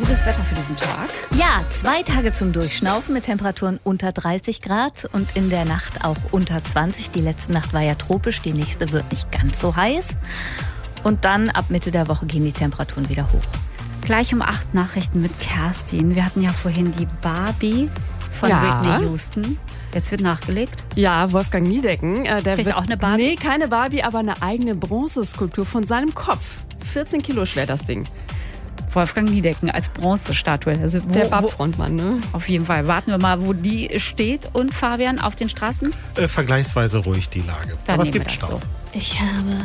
gutes Wetter für diesen Tag. Ja, 2 Tage zum Durchschnaufen mit Temperaturen unter 30 Grad und in der Nacht auch unter 20. Die letzte Nacht war ja tropisch, die nächste wird nicht ganz so heiß. Und dann ab Mitte der Woche gehen die Temperaturen wieder hoch. Gleich um 8 Nachrichten mit Kerstin. Wir hatten ja vorhin die Barbie von Whitney Houston. Jetzt wird nachgelegt. Ja, Wolfgang Niedecken. Der Kriegt wird auch eine Barbie? Nee, keine Barbie, aber eine eigene Bronzeskulptur von seinem Kopf. 14 Kilo schwer das Ding. Wolfgang Niedecken als Bronzestatue. Also Der BAP-Frontmann, ne? Auf jeden Fall. Warten wir mal, wo die steht. Und Fabian, auf den Straßen? Vergleichsweise ruhig die Lage. Dann Aber es nehmen wir gibt das Staus. so. Ich habe